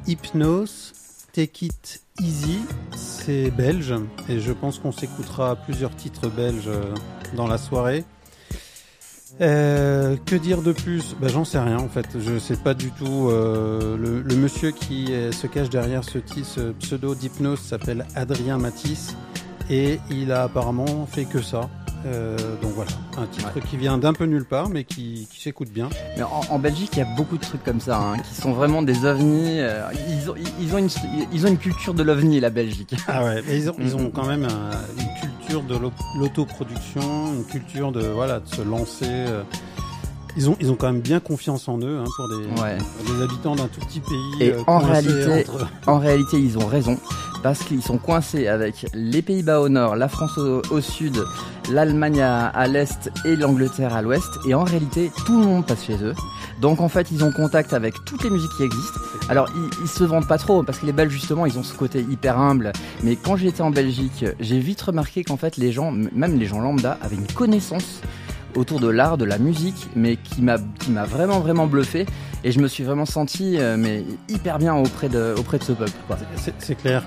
Hypnose, Take It Easy, c'est belge et je pense qu'on s'écoutera plusieurs titres belges dans la soirée. Que dire de plus ? J'en sais rien en fait, je sais pas du tout. Le monsieur qui se cache derrière ce pseudo d'Hypnose s'appelle Adrien Matisse et il a apparemment fait que ça. Donc voilà, un titre qui vient d'un peu nulle part mais qui s'écoute bien. Mais en Belgique, il y a beaucoup de trucs comme ça qui sont vraiment des ovnis. Ils ont une culture de l'ovni, la Belgique. Ah ouais, mais ils ont quand même une culture de l'autoproduction, une culture de se lancer. Ils ont quand même bien confiance en eux pour des habitants d'un tout petit pays. Et en réalité, ils ont raison. Parce qu'ils sont coincés avec les Pays-Bas au nord, la France au sud, l'Allemagne à l'est et l'Angleterre à l'ouest. Et en réalité, tout le monde passe chez eux. Donc en fait, ils ont contact avec toutes les musiques qui existent. Alors ils se vendent pas trop parce que les Belges justement, ils ont ce côté hyper humble. Mais quand j'étais en Belgique, j'ai vite remarqué qu'en fait les gens, même les gens lambda, avaient une connaissance autour de l'art, de la musique, mais qui m'a vraiment bluffé. Et je me suis vraiment senti mais hyper bien auprès de ce peuple, quoi. C'est clair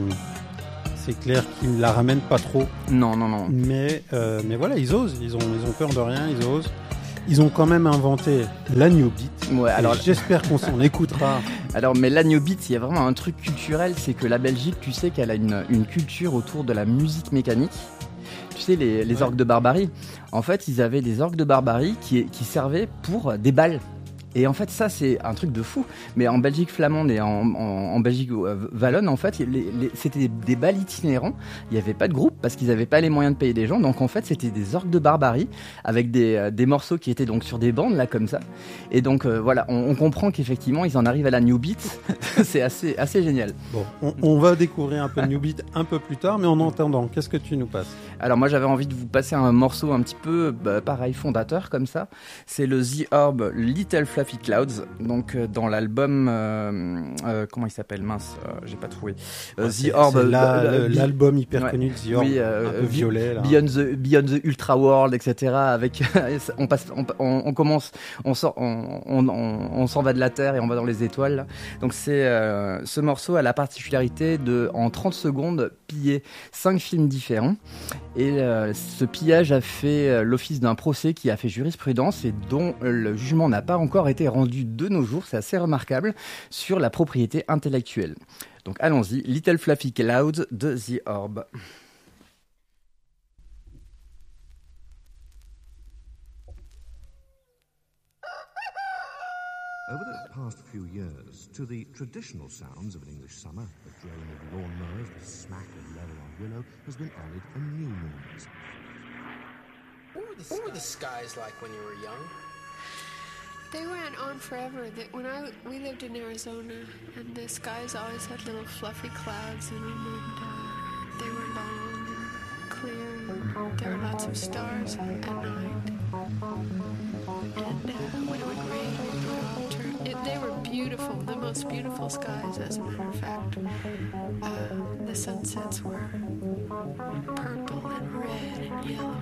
qu'ils la ramènent pas trop. Non. Mais voilà, ils osent. Ils ont peur de rien. Ils osent. Ils ont quand même inventé la New Beat. Ouais, alors j'espère qu'on s'en écoutera. Alors, mais la New Beat, il y a vraiment un truc culturel, c'est que la Belgique, tu sais qu'elle a une culture autour de la musique mécanique. Tu sais, les orgues de barbarie. En fait, ils avaient des orgues de barbarie qui servaient pour des balles. Et en fait, ça, c'est un truc de fou. Mais en Belgique flamande et en Belgique wallonne, en fait, c'était des bals itinérants. Il n'y avait pas de groupe parce qu'ils n'avaient pas les moyens de payer des gens. Donc, en fait, c'était des orgues de barbarie avec des morceaux qui étaient donc sur des bandes, là, comme ça. Et donc, voilà, on comprend qu'effectivement, ils en arrivent à la New Beat. C'est assez génial. Bon, on va découvrir un peu de New Beat un peu plus tard. Mais en attendant, qu'est-ce que tu nous passes ? Alors, moi, j'avais envie de vous passer un morceau un petit peu, pareil, fondateur, comme ça. C'est le The Orb Little Fluffy Clouds, donc dans l'album comment il s'appelle, mince, j'ai pas trouvé. The Orb, l'album hyper connu de The Orb, un peu violet là. Beyond the Ultra World, etc. Avec on commence, on s'en va de la Terre et on va dans les étoiles. Là. Donc c'est ce morceau a la particularité de en 30 secondes piller 5 films différents. Et ce pillage a fait l'office d'un procès qui a fait jurisprudence et dont le jugement n'a pas encore été rendu de nos jours, c'est assez remarquable, sur la propriété intellectuelle. Donc allons-y, Little Fluffy Clouds de The Orb. Over the past few years, to the traditional sounds of an English summer, the drone of lawnmowers, the smack of leather on willow, has been added a new noise. What were the skies like when you were young? They went on forever. We lived in Arizona, and the skies always had little fluffy clouds in them, and they were long and clear. And there were lots of stars at night. And when it would rain, it would all turn. They were beautiful, the most beautiful skies, as a matter of fact. The sunsets were purple and red and yellow